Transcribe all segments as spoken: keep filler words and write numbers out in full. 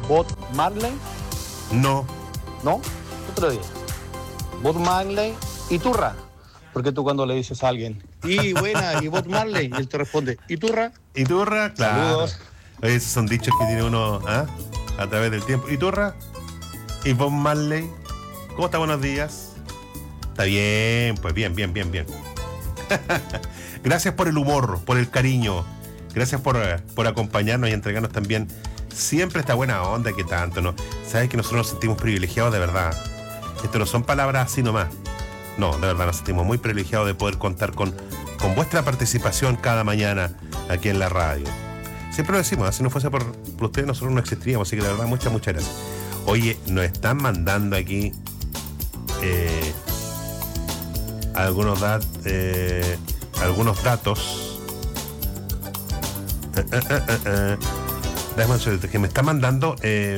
Bob Marley. No. ¿No? Otro día. Bob Marley y turra. Porque tú cuando le dices a alguien, y buena, y Bob Marley, y él te responde, ¿y turra? ¿Y turra? Claro. Saludos. Esos son dichos que tiene uno, ¿ah? A través del tiempo. ¿Y turra? ¿Y Bob Marley? ¿Cómo está? Buenos días. Está bien, pues bien, bien, bien, bien. Gracias por el humor, por el cariño. Gracias por, por acompañarnos y entregarnos también siempre esta buena onda que tanto, ¿no? Sabes que nosotros nos sentimos privilegiados de verdad. Esto no son palabras así nomás. No, de verdad nos sentimos muy privilegiados de poder contar con, con vuestra participación cada mañana aquí en la radio. Siempre lo decimos, si no fuese por, por ustedes nosotros no existiríamos, así que de verdad muchas, muchas gracias. Oye, nos están mandando aquí eh, algunos, dat, eh, algunos datos. Eh, eh, eh, eh, eh. Déjame un segundo, que me está mandando... Eh,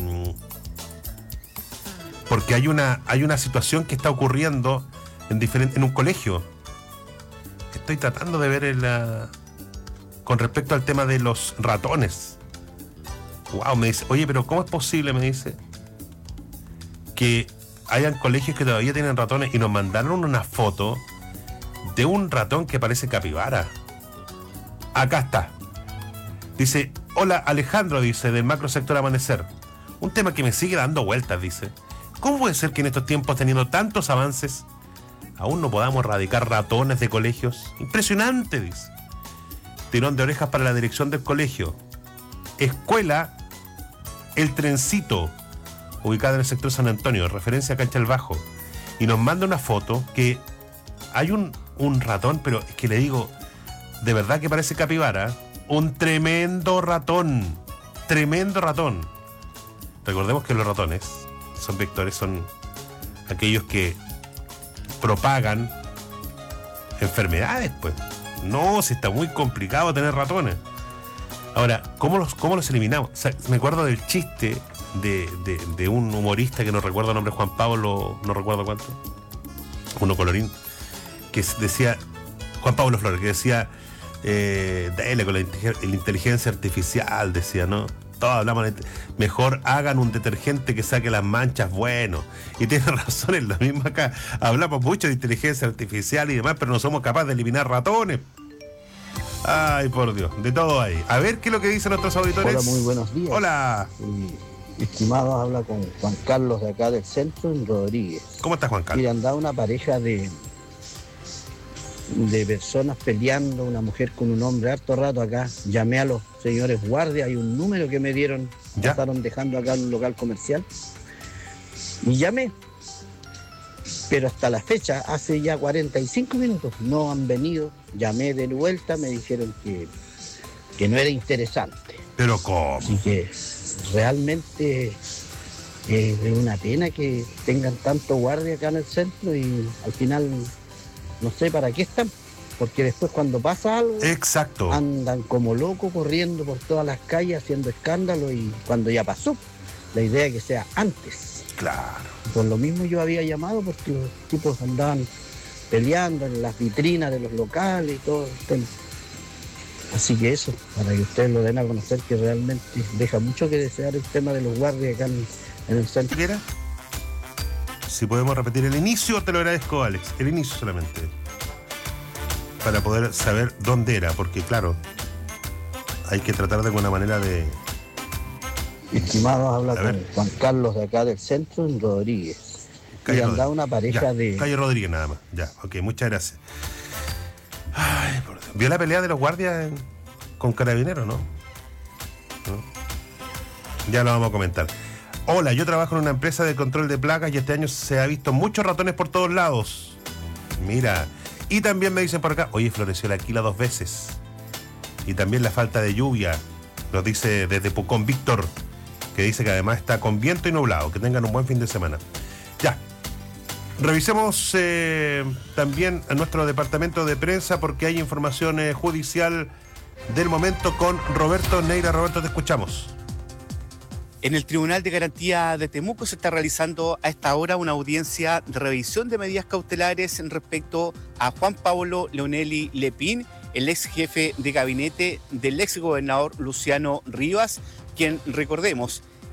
porque hay una hay una situación que está ocurriendo en diferente, en un colegio. Estoy tratando de ver el, uh, con respecto al tema de los ratones. Wow, me dice, oye, pero ¿cómo es posible, me dice, que hayan colegios que todavía tienen ratones? Y nos mandaron una foto de un ratón que parece capibara. Acá está. Dice, hola Alejandro, dice, del macro sector Amanecer. Un tema que me sigue dando vueltas, dice. ¿Cómo puede ser que en estos tiempos, teniendo tantos avances, aún no podamos erradicar ratones de colegios? Impresionante, dice. Tirón de orejas para la dirección del colegio. Escuela El Trencito, ubicada en el sector San Antonio, referencia a Cancha del Bajo. Y nos manda una foto que hay un, un ratón, pero es que le digo, de verdad que parece capibara. Un tremendo ratón. Tremendo ratón. Recordemos que los ratones son vectores, son aquellos que propagan enfermedades, pues. No, si está muy complicado tener ratones. Ahora, ¿cómo los, cómo los eliminamos? O sea, me acuerdo del chiste de, de, de un humorista que no recuerdo el nombre, Juan Pablo, no recuerdo cuánto, uno colorín, que decía, Juan Pablo Flores, que decía, eh, dale con la, la inteligencia artificial, decía, ¿no? Todos hablamos de, mejor hagan un detergente que saque las manchas, bueno. Y tiene razón, es lo mismo acá. Hablamos mucho de inteligencia artificial y demás, pero no somos capaces de eliminar ratones. Ay, por Dios, de todo hay. A ver qué es lo que dicen nuestros auditores. Hola, muy buenos días. Hola. Eh, estimado, habla con Juan Carlos de acá del centro, en Rodríguez. ¿Cómo estás, Juan Carlos? Mira, andaba una pareja de, de personas peleando, una mujer con un hombre harto rato acá. Llamé a los señores guardias, hay un número que me dieron, ¿Ya? Pasaron dejando acá en un local comercial. Y llamé, pero hasta la fecha, hace ya cuarenta y cinco minutos, no han venido. Llamé de vuelta, me dijeron que, que no era interesante. ¿Pero cómo? Así que realmente eh, es una pena que tengan tanto guardia acá en el centro y al final no sé para qué están, porque después cuando pasa algo, exacto, andan como locos corriendo por todas las calles haciendo escándalo, y cuando ya pasó, la idea es que sea antes. Claro. Por lo mismo yo había llamado porque los tipos andaban peleando en las vitrinas de los locales y todo el tema. Así que eso, para que ustedes lo den a conocer, que realmente deja mucho que desear el tema de los guardias acá en, en el centro. ¿Qué era? Si podemos repetir el inicio, te lo agradezco, Alex. El inicio solamente. Para poder saber dónde era, porque claro, hay que tratar de alguna manera de... Estimados, habla con Juan Carlos de acá del centro, en Rodríguez. Y andaba una pareja ya, de... Calle Rodríguez nada más. Ya, ok, muchas gracias. Ay, por Dios. ¿Vio la pelea de los guardias en, con Carabineros, no? ¿no? Ya lo vamos a comentar. Hola, yo trabajo en una empresa de control de plagas y este año se ha visto muchos ratones por todos lados. Mira. Y también me dicen por acá, oye, floreció la Aquila dos veces. Y también la falta de lluvia. Nos dice desde Pucón Víctor, que dice que además está con viento y nublado. Que tengan un buen fin de semana. Ya. Revisemos eh, también a nuestro departamento de prensa porque hay información eh, judicial del momento con Roberto Neira. Roberto, te escuchamos. En el Tribunal de Garantía de Temuco se está realizando a esta hora una audiencia de revisión de medidas cautelares en respecto a Juan Pablo Leonelli Lepín, el ex jefe de gabinete del ex gobernador Luciano Rivas, quien, recordemos,